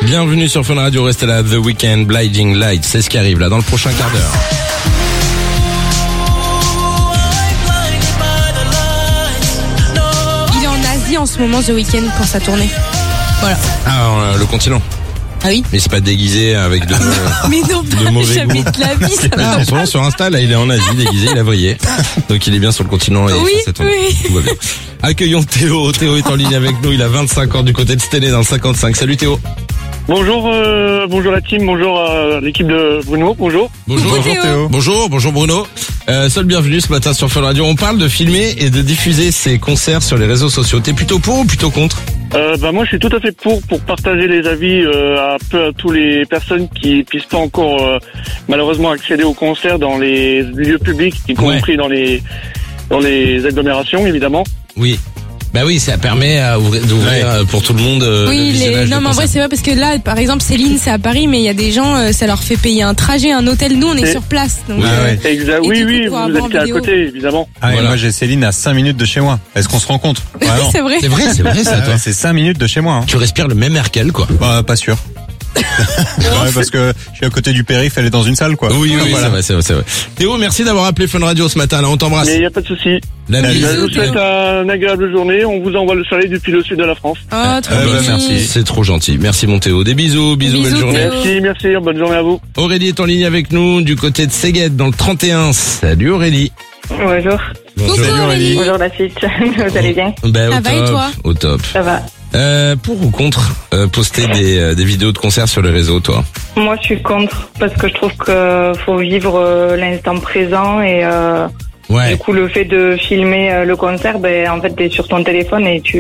Bienvenue sur Fun Radio, restez là, The Weeknd, Blinding Lights, c'est ce qui arrive là dans le prochain quart d'heure. Il est en Asie en ce moment, The Weeknd, pour sa tournée. Voilà. Ah, le continent. Ah oui. Mais c'est pas déguisé avec de Mais non, de mauvais jamais goût. de la vie, ça va. En ce moment sur Insta, là, il est en Asie déguisé, il a vrillé. Donc il est bien sur le continent et Oui, sur cette tournée. oui. Tout va bien. Accueillons Théo. Théo est en ligne avec nous, il a 25 ans du côté de Stenay dans le 55. Salut Théo. Bonjour, bonjour la team, bonjour à l'équipe de Bruno, bonjour. Bonjour Théo. Bonjour Bruno. Seul bienvenue ce matin sur Fun Radio. On parle de filmer et de diffuser ces concerts sur les réseaux sociaux. T'es plutôt pour ou plutôt contre? Moi je suis tout à fait pour partager les avis à tous les personnes qui puissent pas encore malheureusement accéder aux concerts dans les lieux publics, y compris dans les agglomérations évidemment. Oui. Bah oui, ça permet d'ouvrir pour tout le monde. Oui, non, mais en vrai, c'est pas parce que là, par exemple, Céline, c'est à Paris, mais il y a des gens, ça leur fait payer un trajet, un hôtel. Nous, on est sur place. Donc, Exact. Oui, vous êtes à côté, évidemment. Ah, voilà. Moi, j'ai Céline à 5 minutes de chez moi. Est-ce qu'on se rencontre? C'est vrai. C'est vrai ça, toi. C'est 5 minutes de chez moi. Hein. Tu respires le même air qu'elle, quoi. Pas sûr. Ouais, parce que je suis à côté du périph', elle est dans une salle, quoi. Oui, voilà. c'est vrai. Théo, merci d'avoir appelé Fun Radio ce matin. Là, on t'embrasse. Mais il n'y a pas de souci. La bise. Je vous souhaite une agréable journée. On vous envoie le soleil depuis le sud de la France. Oh, trop merci. C'est trop gentil. Merci mon Théo. Des bisous, belle journée. Merci. Bonne journée à vous. Aurélie est en ligne avec nous du côté de Séguède dans le 31. Salut Aurélie. Bonjour. Coucou Aurélie. Bonjour la suite. Vous allez bien? Ben, Ça va et toi? Au top. Ça va. Pour ou contre poster des vidéos de concerts sur les réseaux, toi? Moi, je suis contre parce que je trouve que faut vivre l'instant présent et du coup, le fait de filmer le concert, en fait, t'es sur ton téléphone et tu